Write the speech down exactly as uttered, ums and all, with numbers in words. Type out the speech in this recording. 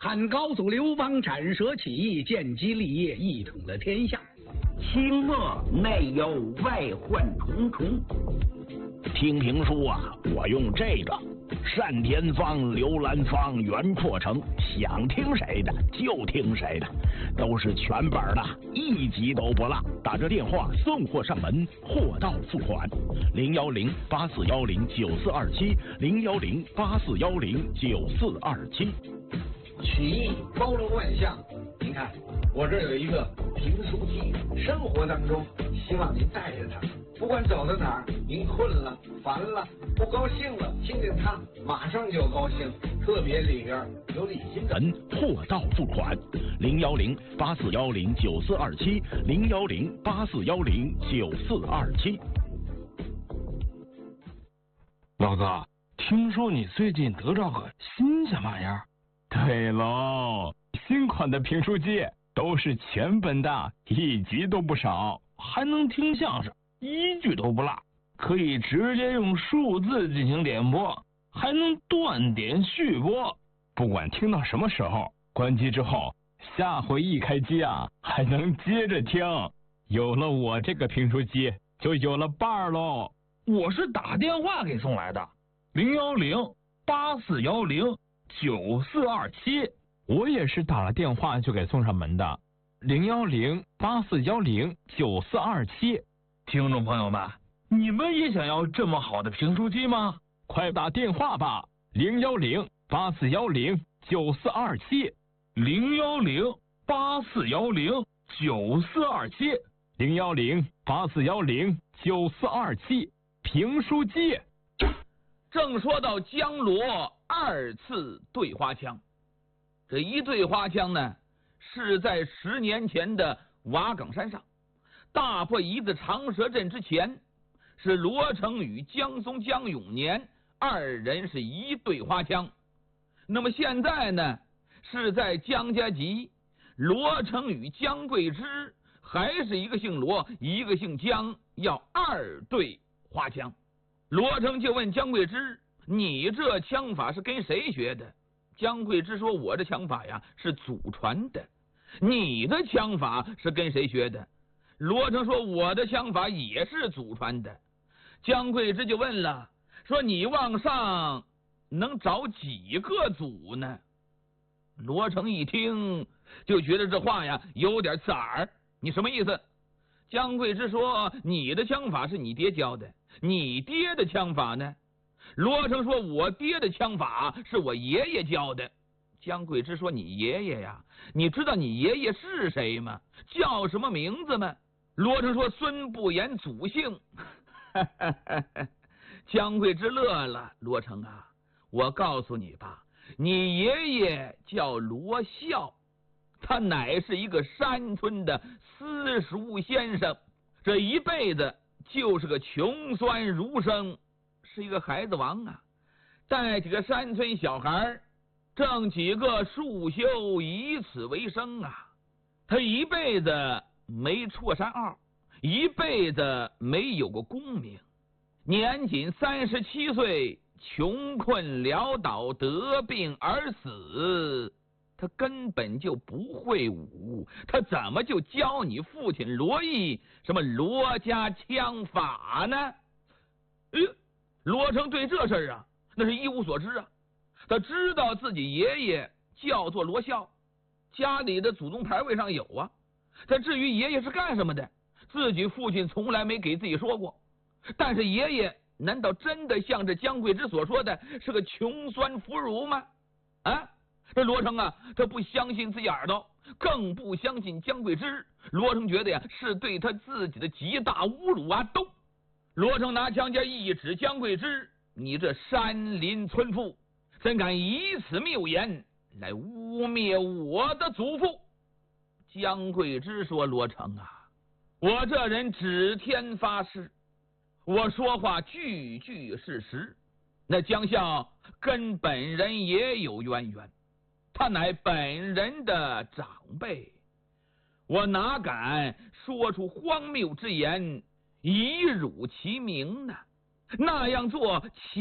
汉高祖刘邦斩蛇起义，建基立业，一统了天下。 清末内忧外患重重。 听评书啊，我用这个单田芳、刘兰芳、袁阔成，想听谁的就听谁的，都是全本的，一集都不落。打这电话送货上门，货到付款。零幺零八四幺零九四二七，零幺零八四幺零九四二七。 曲艺包罗万象，您看我这有一个评书机，生活当中希望您带着它，不管走到哪儿，您困了、烦了、不高兴了，听见它马上就高兴，特别里边有理性人，货到付款。零幺零八四幺零九四二七，零幺零八四幺零九四二七。 老哥，听说你最近得着个新鲜玩意儿？ 对喽，新款的评书机都是全本的，一集都不少， 还能听相声，一句都不落，可以直接用数字进行点播，还能断点续播， 不管听到什么时候，关机之后，下回一开机啊，还能接着听。有了我这个评书机，就有了伴儿喽。 我是打电话给送来的，零幺零八四幺零九四二七。 我也是打了电话就给送上门的，零幺零八四幺零九四二七。 听众朋友们，你们也想要这么好的评书机吗？ 快打电话吧，零幺零八四幺零九四二七， 零幺零八四幺零九四二七， 零幺零八四幺零九四二七。评书机。 正说到江罗二次对花枪，这一对花枪呢，是在十年前的瓦岗山上大破一子长蛇阵之前，是罗成与江松、江永年二人是一对花枪。那么现在呢，是在江家集，罗成与江贵之还是一个姓罗，一个姓江，要二对花枪。罗成就问江贵之，你这枪法是跟谁学的？江贵之说，我这枪法呀是祖传的。你的枪法是跟谁学的？罗成说，我的枪法也是祖传的。江贵之就问了，说你往上能找几个祖呢？罗成一听就觉得这话呀有点刺耳，你什么意思？江贵之说，你的枪法是你爹教的，你爹的枪法呢？罗成说，我爹的枪法是我爷爷教的。江贵之说，你爷爷呀，你知道你爷爷是谁吗？叫什么名字吗？罗成说，孙不言祖姓。江贵之乐了，罗成啊，我告诉你吧，你爷爷叫罗孝，他乃是一个山村的私塾先生，这一辈子就是个穷酸儒生，是一个孩子王啊，带几个山村小孩挣几个束修，以此为生啊。他一辈子没出过山坳，一辈子没有过功名，年仅三十七岁，穷困潦倒，得病而死。他根本就不会武，他怎么就教你父亲罗毅什么罗家枪法呢？哎，罗成对这事儿啊，那是一无所知啊。他知道自己爷爷叫做罗孝，家里的祖宗牌位上有啊。但至于爷爷是干什么的，自己父亲从来没给自己说过。但是爷爷难道真的像这江贵之所说的是个穷酸腐儒吗？啊？这罗成啊，他不相信自己耳朵，更不相信江贵之。罗成觉得呀，是对他自己的极大侮辱啊！都，罗成拿枪尖一指江贵之，你这山林村妇，怎敢以此谬言来污蔑我的祖父？江贵之说，罗成啊，我这人指天发誓，我说话句句是实。那江孝跟本人也有渊源，他乃本人的长辈，我哪敢说出荒谬之言，以辱其名呢？那样做岂